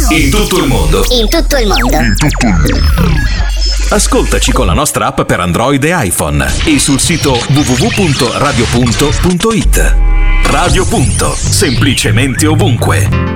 In tutto il mondo. In tutto il mondo. Ascoltaci con la nostra app per Android e iPhone e sul sito www.radiopunto.it. Radio Punto, semplicemente ovunque.